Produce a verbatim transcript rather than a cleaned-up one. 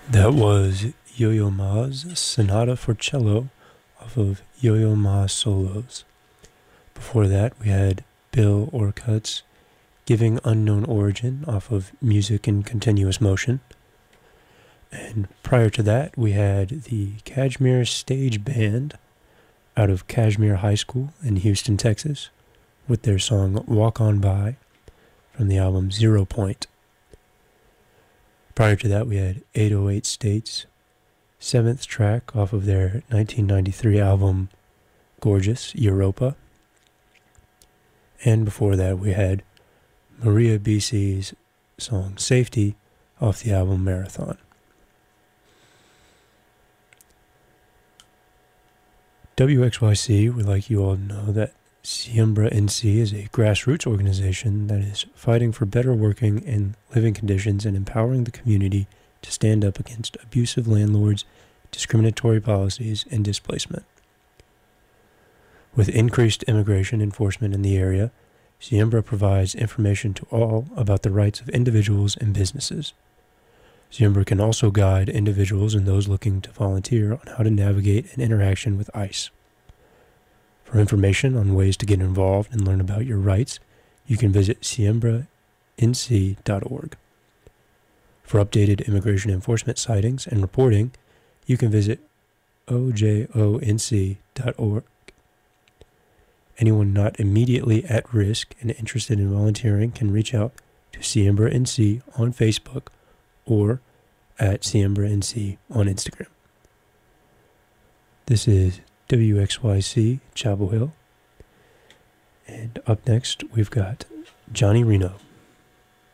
That was Yo-Yo Ma's Sonata for Cello off of Yo-Yo Ma Solos. Before that, we had Bill Orcutt's Giving Unknown Origin off of Music in Continuous Motion. And prior to that, we had the Kashmir Stage Band out of Kashmir High School in Houston, Texas, with their song Walk On By from the album Zero Point. Prior to that, we had eight oh eight States, seventh track off of their nineteen ninety-three album Gorgeous, Europa. And before that, we had Maria B C's song Safety off the album Marathon. W X Y C would like you all to know that Siembra N C is a grassroots organization that is fighting for better working and living conditions and empowering the community to stand up against abusive landlords, discriminatory policies, and displacement. With increased immigration enforcement in the area, Siembra provides information to all about the rights of individuals and businesses. Siembra can also guide individuals and those looking to volunteer on how to navigate an interaction with ICE. For information on ways to get involved and learn about your rights, you can visit siembra n c dot org. For updated immigration enforcement sightings and reporting, you can visit o j o n c dot org. Anyone not immediately at risk and interested in volunteering can reach out to Siembra N C on Facebook or at Siembra N C on Instagram. This is W X Y C Chapel Hill. And up next, we've got Johnny Reno.